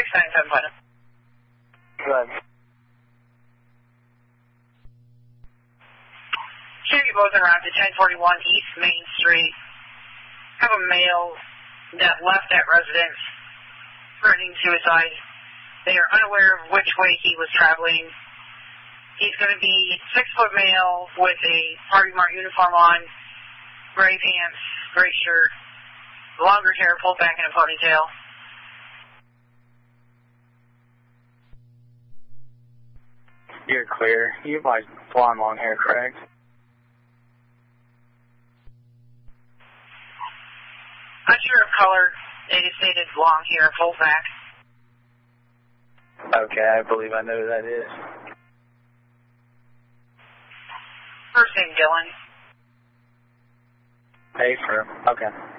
697 Putnam. Good. Chevy Bozeman Route to 1041 East Main Street. Have a male that left that residence threatening suicide. They are unaware of which way he was traveling. He's going to be 6-foot male with a Party Mart uniform on, gray pants, gray shirt, longer hair pulled back in a ponytail. You're clear. You have like blonde long hair, correct? Not sure of color. They just stated long hair pulled back. Okay, I believe I know who that is. First name Dylan. Hey, sir. Okay.